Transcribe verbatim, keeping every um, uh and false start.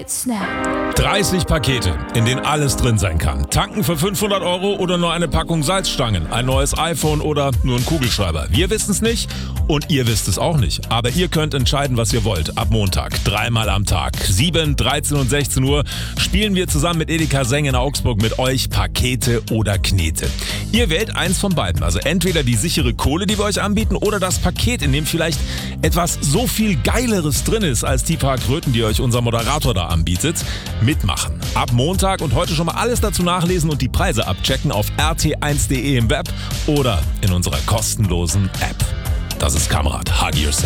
Snap. dreißig Pakete, in denen alles drin sein kann. Tanken für fünfhundert Euro oder nur eine Packung Salzstangen, ein neues iPhone oder nur ein Kugelschreiber. Wir wissen es nicht und ihr wisst es auch nicht. Aber ihr könnt entscheiden, was ihr wollt. Ab Montag, dreimal am Tag, sieben, dreizehn und sechzehn Uhr, spielen wir zusammen mit Edeka Seng in Augsburg mit euch Pakete oder Knete. Ihr wählt eins von beiden, also entweder die sichere Kohle, die wir euch anbieten, oder das Paket, in dem vielleicht etwas so viel Geileres drin ist, als die paar Kröten, die euch unser Moderator da anbietet. Mitmachen. Ab Montag und heute schon mal alles dazu nachlesen und die Preise abchecken auf r t eins punkt d e im Web oder in unserer kostenlosen App. Das ist Kamerad. Hug yourself.